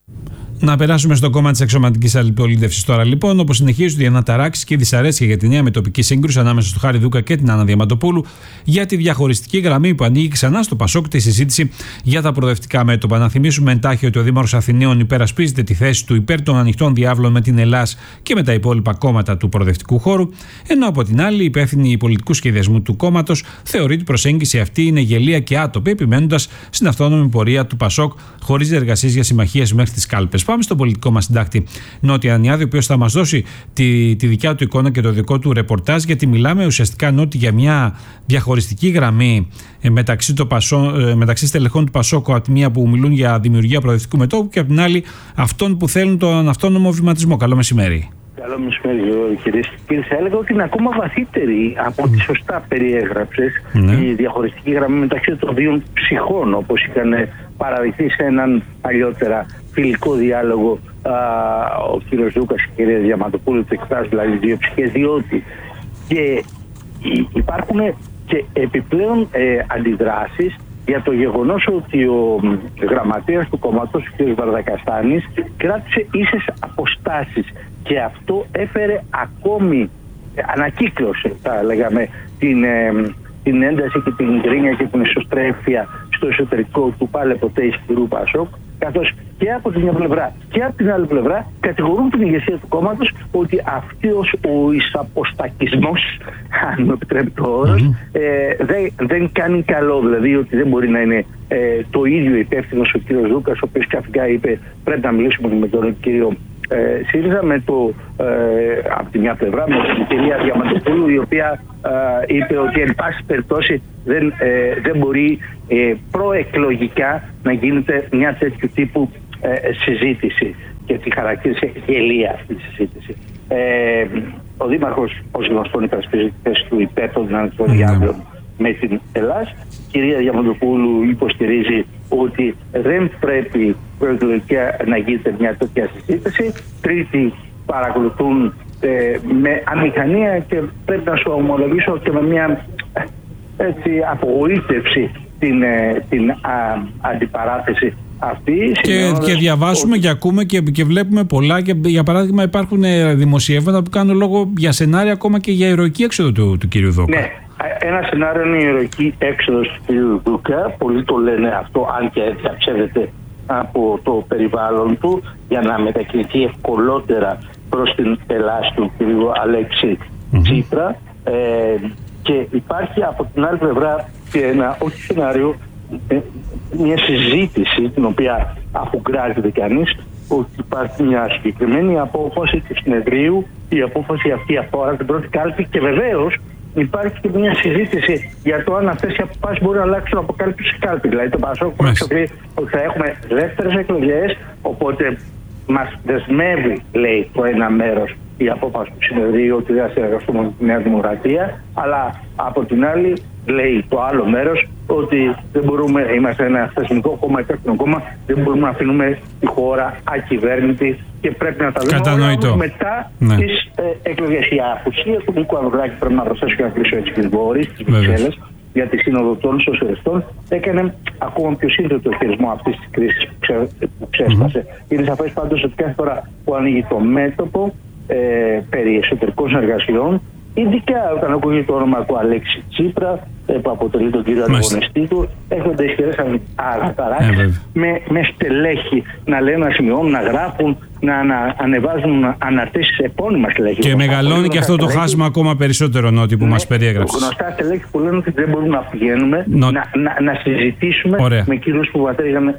Να περάσουμε στο κόμμα της αξιωματικής αντιπολίτευσης τώρα, λοιπόν, όπου συνεχίζονται οι αναταράξεις και η δυσαρέσκεια για τη νέα μετοπική σύγκρουση ανάμεσα στο Χάρη Δούκα και την Άννα Διαμαντοπούλου για τη διαχωριστική γραμμή που ανοίγει ξανά στο Πασόκ τη συζήτηση για τα προοδευτικά μέτωπα. Να θυμίσουμε εντάχει ότι ο Δήμαρχος Αθηναίων υπερασπίζεται τη θέση του υπέρ των ανοιχτών διάβλων με την Ελλάς και με τα υπόλοιπα κόμματα του προοδευτικού χώρου, ενώ από την άλλη η υπεύθυνη πολιτικού σχεδιασμού του κόμματος θεωρεί ότι η προσέγγιση αυτή είναι γελία και άτοπη, επιμένοντας στην αυτόνομη πορεία του Πασόκ χωρίς εργασίες για συμμαχίες μέχρι τις κάλπες. Πάμε στον πολιτικό μας συντάκτη Νότι Ανιάδη, ο οποίος θα μας δώσει τη δικιά του εικόνα και το δικό του ρεπορτάζ, γιατί μιλάμε ουσιαστικά, Νότι, για μια διαχωριστική γραμμή μεταξύ στελεχών του Πασόκ, από τη μία που μιλούν για δημιουργία προοδευτικού μετώπου και από την άλλη αυτών που θέλουν τον αυτόνομο βηματισμό. Καλό μεσημέρι. Καλό μεσημέρι, κύριε. Θα έλεγα ότι είναι ακόμα βαθύτερη από ό,τι σωστά περιέγραψες η διαχωριστική γραμμή μεταξύ των δύο ψυχών, όπως είχαν παραδειχθεί σε έναν παλιότερα φιλικό διάλογο ο κύριος Δούκας και η κυρία Διαμαντοπούλου, το εκφράζουν δηλαδή δύο ψυχές, διότι και υπάρχουν και επιπλέον αντιδράσεις για το γεγονός ότι ο γραμματέας του κόμματος, ο κ. Βαρδακαστάνης, κράτησε ίσες αποστάσεις και αυτό έφερε ακόμη, ανακύκλωσε θα λέγαμε, την ένταση και την γκρίνια και την εσωστρέφεια στο εσωτερικό του πάλε ποτέ ισχυρού Πασόκ, καθώς και από την μια πλευρά και από την άλλη πλευρά κατηγορούν την ηγεσία του κόμματος ότι αυτός ο εισαποστακισμός, αν μου επιτρέπετε το όρος, δεν κάνει καλό. Δηλαδή ότι δεν μπορεί να είναι το ίδιο υπεύθυνος ο κύριος Δούκας, ο οποίος καθηγά είπε πρέπει να μιλήσουμε με τον κύριο ΣΥΡΙΖΑ, από τη μια πλευρά με την κυρία Διαμαντοπούλου, η οποία είπε ότι εν πάση περιπτώσει δεν μπορεί προεκλογικά να γίνεται μια τέτοιου τύπου συζήτηση, και τη χαρακτήρισε γελία αυτή τη συζήτηση. Ο Δήμαρχος, ως γνωστόν, υπερασπίζει τη θέση του υπέρ των δυνατικών διάβλων με την Ελλάδα. Η κυρία Διαμαντοπούλου υποστηρίζει ότι δεν πρέπει προεκλογικά να γίνεται μια τέτοια συζήτηση. Τρίτοι παρακολουθούν με αμηχανία και πρέπει να σου ομολογήσω και με μια απογοήτευση την αντιπαράθεση αυτή. Και διαβάζουμε και ακούμε και βλέπουμε πολλά. Και για παράδειγμα υπάρχουν δημοσιεύματα που κάνουν λόγο για σενάρια ακόμα και για ηρωική έξοδο του κύριου Δούκα. Ναι, ένα σενάριο είναι η ηρωική έξοδος του κύριου Δούκα. Πολλοί το λένε αυτό, αν και διαψεύδεται από το περιβάλλον του, για να μετακινηθεί ευκολότερα προς την Ελλάδα του κύριου Αλέξη Τσίπρα. Και υπάρχει από την άλλη πλευρά και ένα όχι σενάριο, μια συζήτηση την οποία αφουγκράζεται κανείς, ότι υπάρχει μια συγκεκριμένη απόφαση του συνεδρίου. Η απόφαση αυτή αφορά την πρώτη κάλπη και βεβαίως υπάρχει και μια συζήτηση για το αν αυτές οι αποφάσεις μπορούν να αλλάξουν από κάλπη σε κάλπη. Δηλαδή το Πασόκ προεξοφλεί ότι θα έχουμε δεύτερες εκλογές, οπότε μας δεσμεύει, λέει, το ένα μέρος η απόφαση του συνεδρίου ότι δεν θα συνεργαστούμε με τη Νέα Δημοκρατία, αλλά από την άλλη λέει το άλλο μέρος ότι δεν μπορούμε, είμαστε ένα θεσμικό κόμμα, υπεύθυνο κόμμα, δεν μπορούμε να αφήνουμε τη χώρα ακυβέρνητη και πρέπει να τα δούμε μετά τις εκλογές. Η απουσία του Νίκου Ανδρουλάκη, πρέπει να προσθέσω και να κλείσω έτσι γρήγορα, στις Βρυξέλλες για τη Σύνοδο των Σοσιαλιστών, έκανε ακόμα πιο σύνθετο χειρισμό αυτής της κρίσης που ξέσπασε. Είναι σαφές πάντως ότι κάθε φορά που ανοίγει το μέτωπο περί εσωτερικών συνεργασιών, ειδικά όταν ακούγεται το όνομα του Αλέξη Τσίπρα, που αποτελεί τον κύριο ανταγωνιστή του, έχονται ισχυρές αναταράξεις με στελέχη να λένε, να σημειώνουν, να γράφουν, να ανεβάζουν αναρτήσεις επώνυμα στελέχη. Και μεγαλώνει και αυτό το χάσμα ακόμα περισσότερο, Νότι, που μας περιέγραψες. Γνωστά στελέχη που λένε ότι δεν μπορούμε να πηγαίνουμε να συζητήσουμε με κυρίους που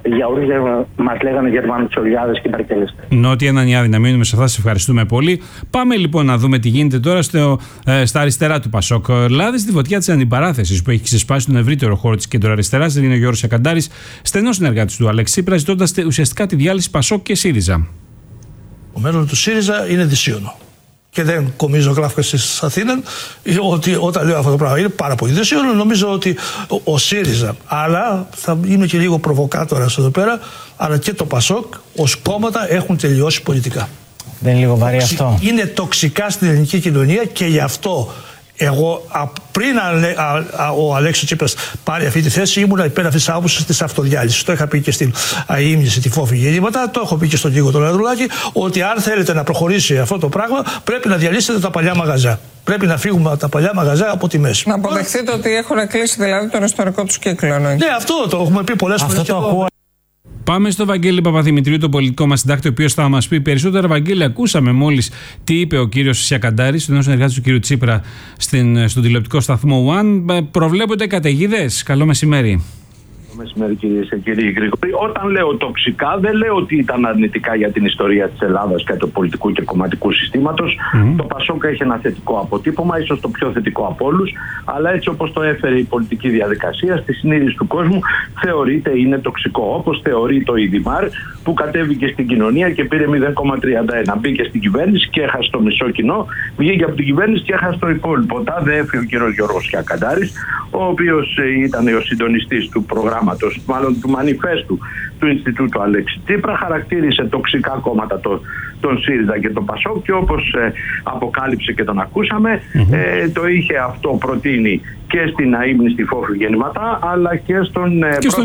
μας λέγανε Γερμανοτσολιάδες και Μπαρκελές. Νότι, έναν Ιάδη, να μείνουμε σε αυτά, σε ευχαριστούμε πολύ. Πάμε λοιπόν να δούμε τι γίνεται τώρα στα αριστερά του Πασόκ. Λάδι στη φωτιά της αντιπαράθεσης που έχει ξεσπάσει τον ευρύτερο χώρο της κεντροαριστεράς, είναι ο Γιώργος Σακαντάρης, στενός συνεργάτης του Αλέξη Τσίπρα, ζητώντας ουσιαστικά τη διάλυση Πασόκ και ΣΥΡΙΖΑ. Το μέλλον του ΣΥΡΙΖΑ είναι δυσίωνο. Και δεν κομίζω γράφω στις Αθήνες ότι όταν λέω αυτό το πράγμα είναι πάρα πολύ δυσίωνο. Νομίζω ότι ο ΣΥΡΙΖΑ, αλλά θα είμαι και λίγο προβοκάτορας εδώ πέρα, αλλά και το Πασόκ ως κόμματα έχουν τελειώσει πολιτικά. Δεν είναι λίγο βαρύ αυτό? Είναι τοξικά στην ελληνική κοινωνία και γι' αυτό εγώ πριν ο Αλέξης Τσίπρας πάρει αυτή τη θέση ήμουν υπέρ αυτής της άποψης της αυτοδιάλυσης. Το είχα πει και στην αείμνηση, τη φόφη γεννήματα, το έχω πει και στον Νίκο τον Ανδρουλάκη, ότι αν θέλετε να προχωρήσει αυτό το πράγμα πρέπει να διαλύσετε τα παλιά μαγαζά. Πρέπει να φύγουμε από τα παλιά μαγαζά από τη μέση. Να αποδεχτείτε ότι έχουν κλείσει δηλαδή τον ιστορικό τους κύκλο. Ναι, αυτό το έχουμε πει πολλές φορές. Πάμε στο Βαγγέλη Παπαδημητρίου, τον πολιτικό μας συντάκτη, ο οποίος θα μας πει περισσότερα. Βαγγέλη, ακούσαμε μόλις τι είπε ο κύριος Σιακαντάρης, ο συνεργάτης του κύριου Τσίπρα, στον τηλεοπτικό σταθμό One. Προβλέπονται καταιγίδες? Καλό μεσημέρι. Μεσημέρι, κυρίες και κύριοι Γρηγόρη. Όταν λέω τοξικά, δεν λέω ότι ήταν αρνητικά για την ιστορία της Ελλάδας και του πολιτικού και κομματικού συστήματος. Το Πασόκ έχει ένα θετικό αποτύπωμα, ίσως το πιο θετικό από όλους, αλλά έτσι όπως το έφερε η πολιτική διαδικασία, στη συνείδηση του κόσμου θεωρείται είναι τοξικό. Όπως θεωρεί το ΙΔΙΜΑΡ που κατέβηκε στην κοινωνία και πήρε 0,31. Μπήκε στην κυβέρνηση και έχασε το μισό κοινό, βγήκε από την κυβέρνηση και έχασε το υπόλοιπο. Τάδε έφυγε ο κύριος Γιώργος Σιακαντάρης, ο οποίος ήταν ο συντονιστής του προγράμματος προγράμματος, μάλλον του μανιφέστου του Ινστιτούτου Αλέξη Τσίπρα, χαρακτήρισε τοξικά κόμματα τον ΣΥΡΙΖΑ και τον ΠΑΣΟΚ και όπως αποκάλυψε και τον ακούσαμε, το είχε αυτό προτείνει και στην αείμνηστη Φόφη Γεννηματά, αλλά και στον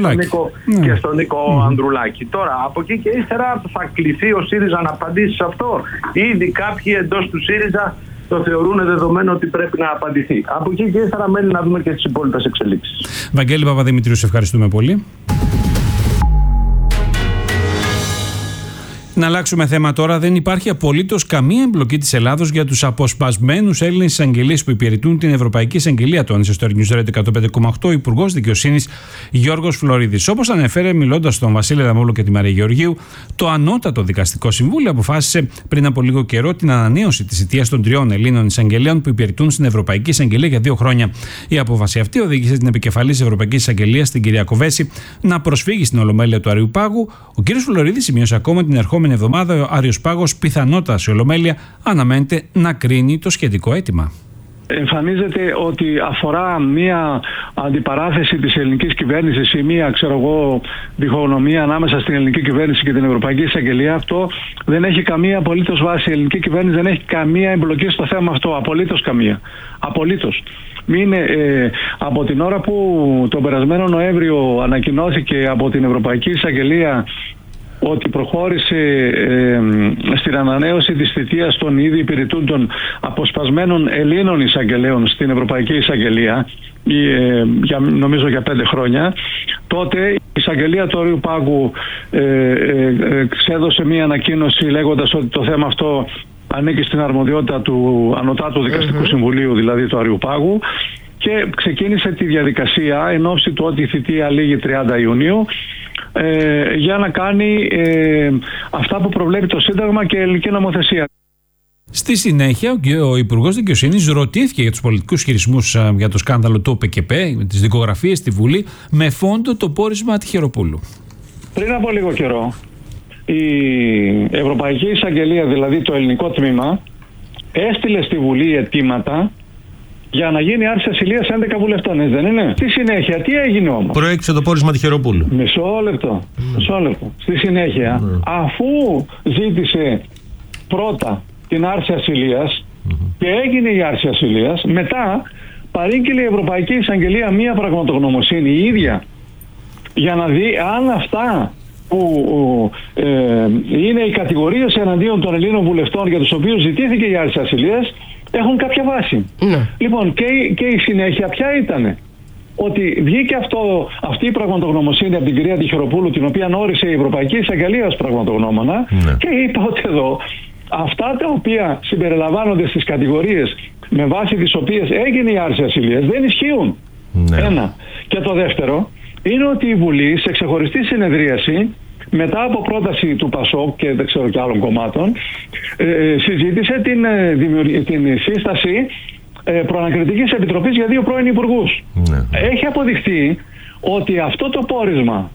Νίκο Ανδρουλάκη. Τώρα, από εκεί και ύστερα θα κληθεί ο ΣΥΡΙΖΑ να απαντήσει σε αυτό. Ήδη κάποιοι εντός του ΣΥΡΙΖΑ το θεωρούν δεδομένο ότι πρέπει να απαντηθεί. Από εκεί και ύστερα μένει να δούμε και τις υπόλοιπες εξελίξεις. Βαγγέλη Παπαδημητρίου, σε ευχαριστούμε πολύ. Να αλλάξουμε θέμα τώρα. Δεν υπάρχει απολύτως καμία εμπλοκή της Ελλάδος για τους αποσπασμένους Έλληνες εισαγγελείς που υπηρετούν την Ευρωπαϊκή Εισαγγελία, τόνισε στο News Radio 105,8 ο Υπουργός Δικαιοσύνης Γιώργος Φλωρίδης. Όπως ανέφερε, μιλώντας στον Βασίλη Αδαμόπουλο και τη Μαρία Γεωργίου, το Ανώτατο Δικαστικό Συμβούλιο αποφάσισε πριν από λίγο καιρό την ανανέωση της θητείας των 3 Ελλήνων εισαγγελέων που υπηρετούν στην Ευρωπαϊκή Εισαγγελία για 2 χρόνια. Η απόφαση αυτή οδήγησε την επικεφαλής της Ευρωπαϊκής Εισαγγελίας, την κυρία Κοβέση, να προσφύγει στην Ολομέλεια του Αριουπάγου. Ο κ. Φλωρίδης σημείωσε ακόμα την ερχόμενη εβδομάδα ο Αριοσπάγος πιθανότατα σε Ολομέλεια αναμένεται να κρίνει το σχετικό αίτημα. Εμφανίζεται ότι αφορά μία αντιπαράθεση της ελληνικής κυβέρνησης ή μία, διχογνωμία ανάμεσα στην ελληνική κυβέρνηση και την Ευρωπαϊκή Εισαγγελία. Αυτό δεν έχει καμία απολύτως βάση. Η ελληνική κυβέρνηση δεν έχει καμία εμπλοκή στο θέμα αυτό. Απολύτως καμία. Απολύτως. Από την ώρα που τον περασμένο Νοέμβριο ανακοινώθηκε από την Ευρωπαϊκή Εισαγγελία ότι προχώρησε στην ανανέωση της θητείας των ήδη υπηρετούντων αποσπασμένων Ελλήνων εισαγγελέων στην Ευρωπαϊκή Εισαγγελία, νομίζω για 5 χρόνια, τότε η εισαγγελία του Αριουπάγου ξέδωσε μία ανακοίνωση λέγοντας ότι το θέμα αυτό ανήκει στην αρμοδιότητα του Ανωτάτου Δικαστικού Συμβουλίου, δηλαδή του Αριουπάγου, και ξεκίνησε τη διαδικασία εν ώψη του ότι η θητεία λήγει 30 Ιουνίου για να κάνει αυτά που προβλέπει το Σύνταγμα και η ελληνική νομοθεσία. Στη συνέχεια, ο Υπουργός Δικαιοσύνης ρωτήθηκε για τους πολιτικούς χειρισμούς για το σκάνδαλο του ΟΠΚΠ, τις δικογραφίες στη Βουλή, με φόντο το πόρισμα Τυχεροπούλου. Πριν από λίγο καιρό, η Ευρωπαϊκή Εισαγγελία, δηλαδή το ελληνικό τμήμα, έστειλε στη Βουλή αιτήματα για να γίνει άρση ασυλίας 11 βουλευτών, δεν είναι? Στη συνέχεια, τι έγινε όμως? Προέκυψε το πόρισμα Τυχεροπούλου. Μισό λεπτό. Στη συνέχεια, αφού ζήτησε πρώτα την άρση ασυλίας και έγινε η άρση ασυλίας, μετά παρήγγειλε η Ευρωπαϊκή Εισαγγελία μία πραγματογνωμοσύνη η ίδια για να δει αν αυτά που είναι οι κατηγορίες εναντίον των Ελλήνων βουλευτών για τους οποίους ζητήθηκε η άρση ασυλίας έχουν κάποια βάση. Λοιπόν, και η συνέχεια ποια ήτανε? Ότι βγήκε αυτή η πραγματογνωμοσύνη από την κυρία Τυχεροπούλου, την οποία όρισε η Ευρωπαϊκή Εισαγγελία ως πραγματογνώμονα, και είπα ότι εδώ αυτά τα οποία συμπεριλαμβάνονται στις κατηγορίες με βάση τις οποίες έγινε η άρση ασυλίας δεν ισχύουν. Ένα. Και το δεύτερο είναι ότι η Βουλή σε ξεχωριστή συνεδρίαση, μετά από πρόταση του ΠΑΣΟΚ και δεν ξέρω και άλλων κομμάτων, συζήτησε την σύσταση προανακριτικής επιτροπής για 2 πρώην υπουργούς. Έχει αποδειχθεί ότι αυτό το πόρισμα,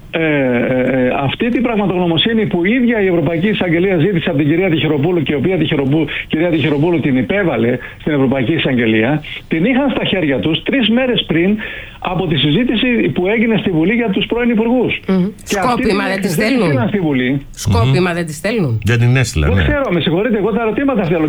αυτή την πραγματογνωμοσύνη που η ίδια η Ευρωπαϊκή Εισαγγελία ζήτησε από την κυρία Τυχεροπούλου και η οποία κυρία Τυχεροπούλου την υπέβαλε στην Ευρωπαϊκή Εισαγγελία, την είχαν στα χέρια τους 3 μέρες πριν από τη συζήτηση που έγινε στη Βουλή για τους πρώην υπουργούς. Σκόπιμα δεν τις στέλνουν. Σκόπιμα δεν τις στέλνουν. Δεν την έστειλαν. Δεν ξέρω, με συγχωρείτε, εγώ τα ερωτήματα θέλω.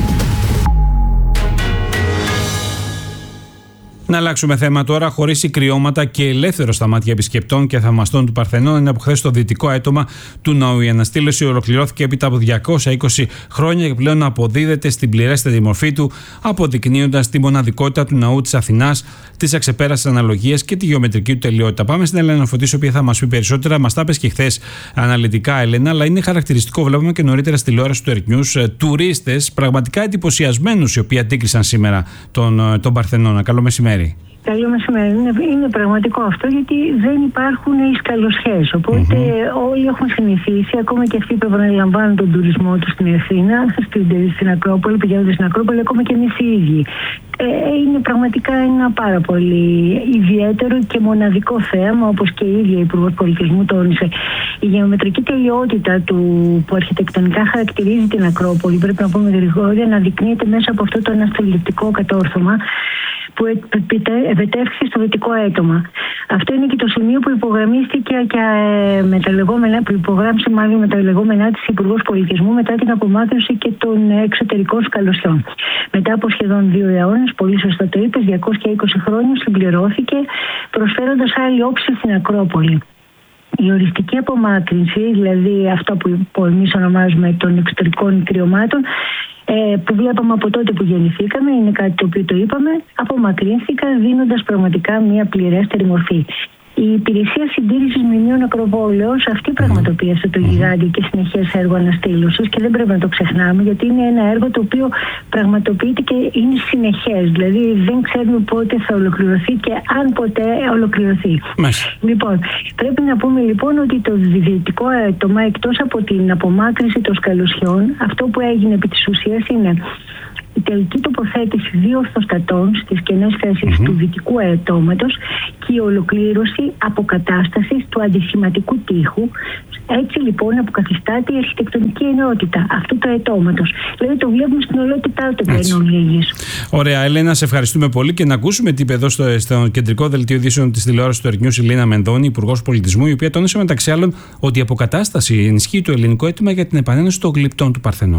Να αλλάξουμε θέμα τώρα. Χωρίς ικριώματα και ελεύθερο στα μάτια επισκεπτών και θαυμαστών του Παρθενών, είναι από χθες το δυτικό αίτωμα του ναού. Η αναστήλωση ολοκληρώθηκε έπειτα από 220 χρόνια και πλέον αποδίδεται στην πληρέστερη μορφή του, αποδεικνύοντας τη μοναδικότητα του ναού της Αθηνάς, τις αξεπέραστες αναλογίες και τη γεωμετρική του τελειότητα. Πάμε στην Έλενα Φωτής, η οποία θα μας πει περισσότερα. Μας τα είπες και χθες αναλυτικά, Έλενα, αλλά είναι χαρακτηριστικό, βλέπουμε και νωρίτερα στη τηλεόραση του Earth News, τουρίστες πραγματικά εντυπωσιασμένους οι οποίοι αντίκρισαν σήμερα τον Παρθενώνα. Καλό μεσημέρι. Καλό μεσημέρι. Είναι πραγματικό αυτό, γιατί δεν υπάρχουν οι σκαλοσιές. Οπότε όλοι έχουν συνηθίσει, ακόμα και αυτοί που επαναλαμβάνουν τον τουρισμό του στην Αθήνα, στην Ακρόπολη, πηγαίνοντας στην Ακρόπολη, ακόμα και εμείς οι ίδιοι. είναι πραγματικά ένα πάρα πολύ ιδιαίτερο και μοναδικό θέαμα, όπως και η ίδια η Υπουργός Πολιτισμού τόνισε. Η γεωμετρική τελειότητα που αρχιτεκτονικά χαρακτηρίζει την Ακρόπολη, πρέπει να πούμε γρήγορα, αναδεικνύεται μέσα από αυτό το αναστολιπτικό κατόρθωμα που επετεύχθη στο δυτικό έτομα. Αυτό είναι και το σημείο που υπογραμμίστηκε και με τα λεγόμενα, που υπογράψει μάλλον με τα λεγόμενά της Υπουργός Πολιτισμού μετά την απομάκρυνση και των εξωτερικών σκαλωσιών. Μετά από σχεδόν 2 αιώνες, πολύ σωστά το είπες, 220 χρόνια συμπληρώθηκε, προσφέροντας άλλη όψη στην Ακρόπολη. Η οριστική απομάκρυνση, δηλαδή αυτό που εμείς ονομάζουμε των εξωτερικών κρυωμάτων, που βλέπαμε από τότε που γεννηθήκαμε, είναι κάτι το οποίο το είπαμε, απομακρύνθηκαν δίνοντας πραγματικά μια πληρέστερη μορφή. Η Υπηρεσία Συντήρησης Μνημείων Ακροπόλεως αυτή πραγματοποίησε το γιγάντιο και συνεχές έργο αναστήλωσης και δεν πρέπει να το ξεχνάμε, γιατί είναι ένα έργο το οποίο πραγματοποιείται και είναι συνεχές. Δηλαδή δεν ξέρουμε πότε θα ολοκληρωθεί και αν ποτέ ολοκληρωθεί. Λοιπόν, πρέπει να πούμε λοιπόν ότι το δυτικό έτομα, εκτός από την απομάκρυνση των σκαλωσιών, αυτό που έγινε επί της ουσίας είναι η τελική τοποθέτηση 2 ορθοστατών στις κενές θέσεις του δυτικού αετώματος και η ολοκλήρωση αποκατάστασης του αντισηματικού τείχου. Έτσι λοιπόν αποκαθιστάται η αρχιτεκτονική ενότητα αυτού του αετώματος. Δηλαδή το βλέπουμε στην ολότητά του πλέον λίγης. Ωραία, Έλενα, σε ευχαριστούμε πολύ και να ακούσουμε τι είπε εδώ στο κεντρικό δελτίο ειδήσεων της τηλεόρασης του Earth News η Λίνα Μενδώνη, Υπουργός Πολιτισμού, η οποία τόνισε μεταξύ άλλων ότι η αποκατάσταση ενισχύει το ελληνικό αίτημα για την επανένωση των γλυπτών του Παρθενώνα.